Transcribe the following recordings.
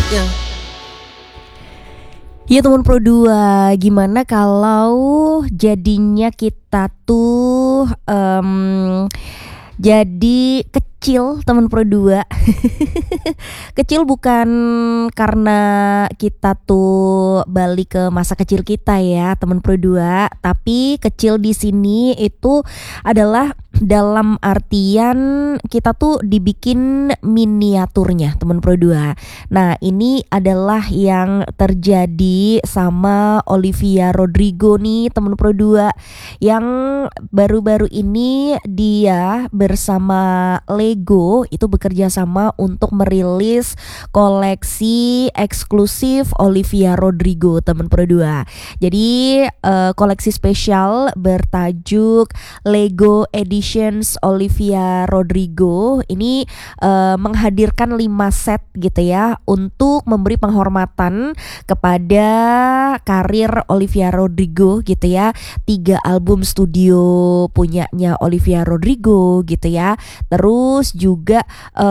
Ya, Ya teman Pro 2, gimana kalau jadinya kita tuh jadi kecil teman Pro 2. Kecil bukan karena kita tuh balik ke masa kecil kita ya teman Pro 2, tapi kecil di sini itu adalah dalam artian kita tuh dibikin miniaturnya teman Pro 2. Nah, ini adalah yang terjadi sama Olivia Rodrigo nih teman Pro 2, yang baru-baru ini dia bersama Lego itu bekerja sama untuk merilis koleksi eksklusif Olivia Rodrigo teman Pro 2. Jadi koleksi spesial bertajuk Lego Editions Olivia Rodrigo ini menghadirkan 5 set gitu ya untuk memberi penghormatan kepada karir Olivia Rodrigo gitu ya. 3 album studio punyanya Olivia Rodrigo gitu ya. Terus juga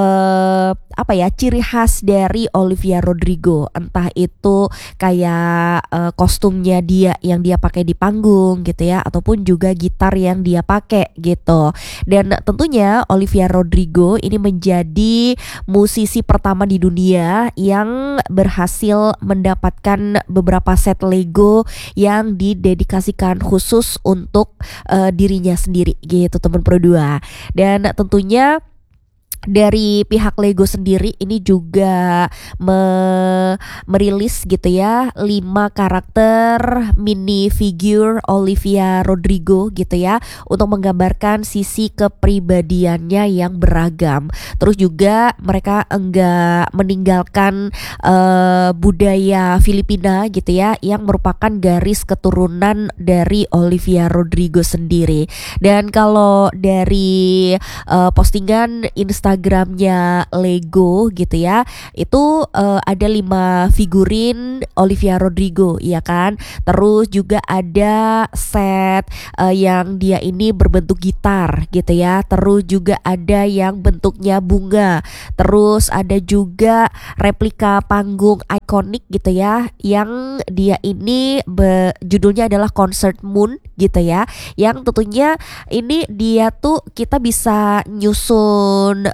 ciri khas dari Olivia Rodrigo, entah itu kayak kostumnya dia yang dia pakai di panggung gitu ya, ataupun juga gitar yang dia pakai gitu. Dan tentunya Olivia Rodrigo ini menjadi musisi pertama di dunia yang berhasil mendapatkan beberapa set Lego yang didedikasikan khusus untuk dirinya sendiri gitu teman Pro 2. Dan tentunya dari pihak Lego sendiri ini juga merilis gitu ya 5 karakter mini figure Olivia Rodrigo gitu ya, untuk menggambarkan sisi kepribadiannya yang beragam. Terus juga mereka enggak meninggalkan budaya Filipina gitu ya, yang merupakan garis keturunan dari Olivia Rodrigo sendiri. Dan kalau dari postingan Instagramnya Lego gitu ya, itu ada 5 figurin Olivia Rodrigo ya kan. Terus juga ada set yang dia ini berbentuk gitar gitu ya. Terus juga ada yang bentuknya bunga. Terus ada juga replika panggung ikonik gitu ya, yang dia ini judulnya adalah Concert Moon gitu ya, yang tentunya ini dia tuh kita bisa nyusun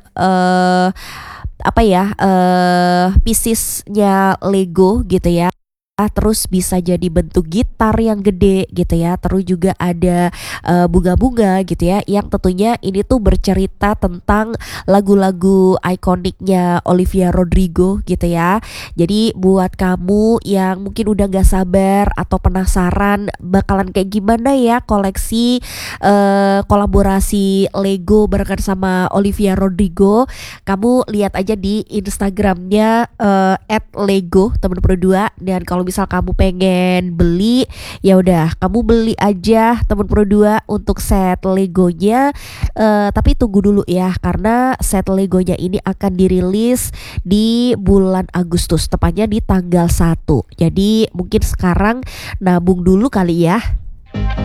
piecesnya Lego gitu ya. Terus bisa jadi bentuk gitar yang gede gitu ya. Terus juga ada bunga-bunga gitu ya, yang tentunya ini tuh bercerita tentang lagu-lagu ikoniknya Olivia Rodrigo gitu ya. Jadi buat kamu yang mungkin udah gak sabar atau penasaran bakalan kayak gimana ya koleksi kolaborasi Lego barengan sama Olivia Rodrigo, kamu lihat aja di Instagramnya @lego teman Pro 2. Dan kalau misal kamu pengen beli, ya udah kamu beli aja teman Pro 2 untuk set Legonya. Tapi tunggu dulu ya, karena set Legonya ini akan dirilis di bulan Agustus, tepatnya di tanggal 1. Jadi mungkin sekarang nabung dulu kali ya.